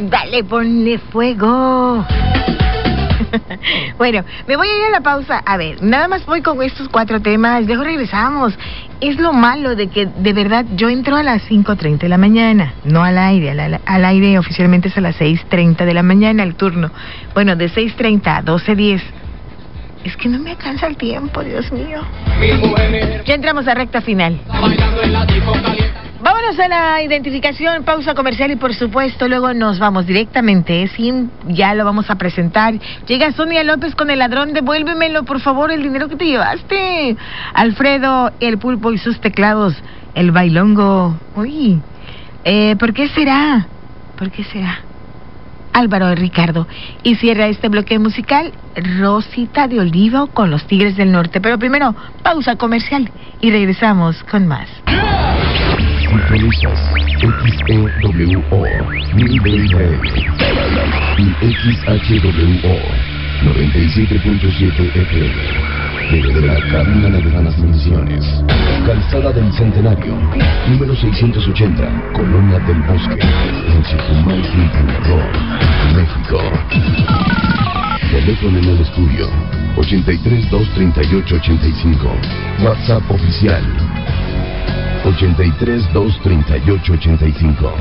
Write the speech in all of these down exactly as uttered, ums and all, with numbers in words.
Dale, ponle fuego. Bueno, me voy a ir a la pausa. A ver, nada más voy con estos cuatro temas. Luego regresamos. Es lo malo de que, de verdad, yo entro a las cinco treinta de la mañana. No al aire. Al, al aire oficialmente es a las seis treinta de la mañana el turno. Bueno, de seis treinta a doce diez. Es que no me alcanza el tiempo, Dios mío. Ya entramos a recta final. Vámonos a la identificación, pausa comercial y por supuesto luego nos vamos directamente, sin, ya lo vamos a presentar. Llega Sonia López con el ladrón, devuélvemelo por favor, el dinero que te llevaste. Alfredo, el pulpo y sus teclados, el bailongo. Uy, eh, ¿por qué será? ¿Por qué será? Álvaro de Ricardo. Y cierra este bloque musical, Rosita de Olivo con los Tigres del Norte. Pero primero, pausa comercial y regresamos con más. Sintonizas X E W O mil veinte y X H W O noventa y siete punto siete F M. Desde la cabina de Grandes Misiones, Calzada del Centenario, número seiscientos ochenta, Colonia del Bosque, en Chetumal, Quintana Roo, México. Teléfono en el estudio ochenta y tres, dos treinta y ocho, ochenta y cinco. WhatsApp oficial ochenta y tres, dos treinta y ocho, ochenta y cinco.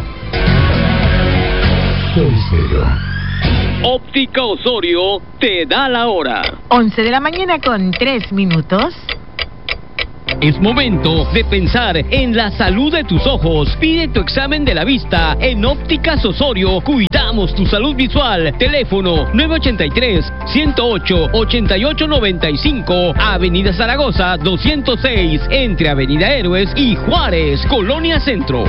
Soy Cero. Óptica Osorio te da la hora. once de la mañana con tres minutos. Es momento de pensar en la salud de tus ojos. Pide tu examen de la vista en Ópticas Osorio. Cuidamos tu salud visual. Teléfono nueve ochenta y tres, ciento ocho, ochenta y ocho noventa y cinco. Avenida Zaragoza doscientos seis, entre Avenida Héroes y Juárez, Colonia Centro.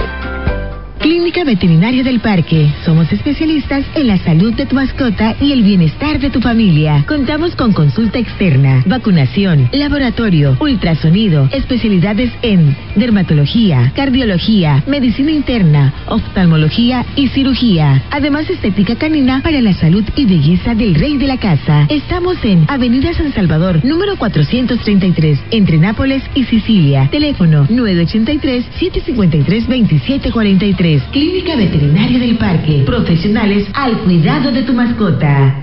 Clínica Veterinaria del Parque. Somos especialistas en la salud de tu mascota y el bienestar de tu familia. Contamos con consulta externa, vacunación, laboratorio, ultrasonido, especialidades en dermatología, cardiología, medicina interna, oftalmología y cirugía. Además, estética canina para la salud y belleza del rey de la casa. Estamos en Avenida San Salvador, número cuatrocientos treinta y tres, entre Nápoles y Sicilia. Teléfono nueve ochenta y tres, siete cincuenta y tres, veintisiete cuarenta y tres. Clínica Veterinaria del Parque. Profesionales al cuidado de tu mascota.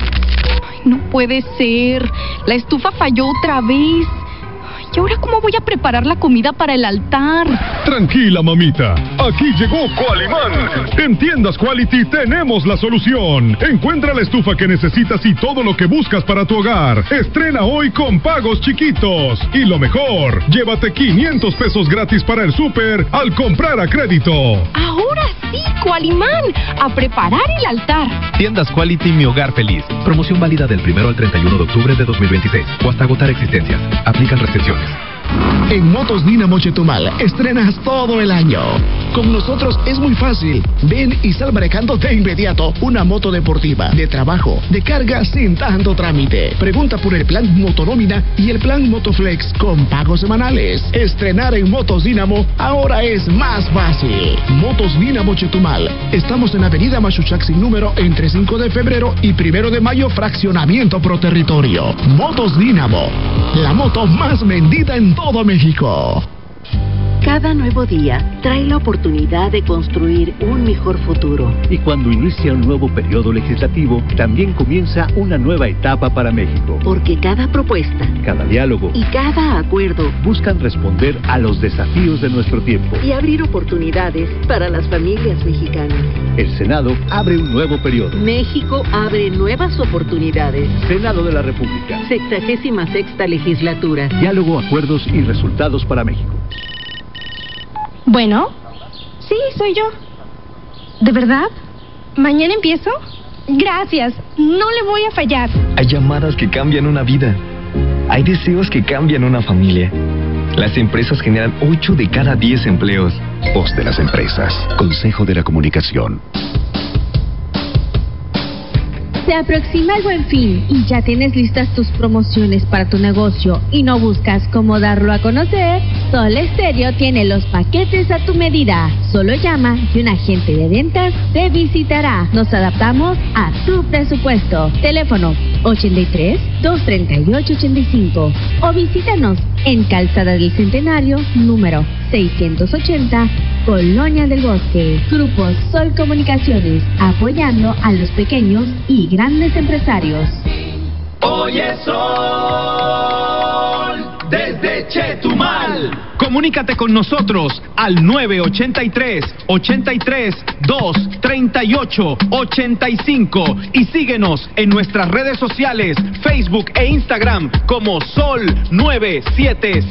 Ay, no puede ser. La estufa falló otra vez. Ay, ¿y ahora cómo voy a preparar la comida para el altar? Tranquila, mamita. Aquí llegó Qualimán. En Tiendas Quality tenemos la solución. Encuentra la estufa que necesitas y todo lo que buscas para tu hogar. Estrena hoy con pagos chiquitos. Y lo mejor, llévate quinientos pesos gratis para el súper al comprar a crédito. Ahora sí, Qualimán. A preparar el altar. Tiendas Quality, mi hogar feliz. Promoción válida del primero al treinta y uno de octubre de dos mil veintiséis o hasta agotar existencias. Aplican restricciones. En Motos Dínamo Chetumal estrenas todo el año. Con nosotros es muy fácil. Ven y sal manejando de inmediato una moto deportiva, de trabajo, de carga sin tanto trámite. Pregunta por el plan Motonómina y el plan Motoflex con pagos semanales. Estrenar en Motos Dínamo ahora es más fácil. Motos Dínamo Chetumal. Estamos en Avenida Machuchac sin número entre cinco de febrero y primero de mayo, fraccionamiento pro territorio. Motos Dínamo, la moto más vendida en todo México. Cada nuevo día trae la oportunidad de construir un mejor futuro. Y cuando inicia un nuevo periodo legislativo, también comienza una nueva etapa para México. Porque cada propuesta, cada diálogo y cada acuerdo buscan responder a los desafíos de nuestro tiempo y abrir oportunidades para las familias mexicanas. El Senado abre un nuevo periodo. México abre nuevas oportunidades. Senado de la República. Sexagésima sexta legislatura. Diálogo, acuerdos y resultados para México. Bueno, sí, soy yo. ¿De verdad? ¿Mañana empiezo? Gracias, no le voy a fallar. Hay llamadas que cambian una vida. Hay deseos que cambian una familia. Las empresas generan ocho de cada diez empleos. Voz de las empresas. Consejo de la Comunicación. Se aproxima el Buen Fin y ya tienes listas tus promociones para tu negocio y no buscas cómo darlo a conocer. Sol Estéreo tiene los paquetes a tu medida. Solo llama y un agente de ventas te visitará. Nos adaptamos a tu presupuesto. Teléfono ochenta y tres, doscientos treinta y ocho, ochenta y cinco o visítanos en Calzada del Centenario, número seiscientos ochenta, Colonia del Bosque. Grupo Sol Comunicaciones, apoyando a los pequeños y grandes empresarios. Oye Sol, desde Chetumal. Comunícate con nosotros al nueve ochenta y tres, ochenta y tres, dos, treinta y ocho, ochenta y cinco y síguenos en nuestras redes sociales, Facebook e Instagram como Sol nueve siete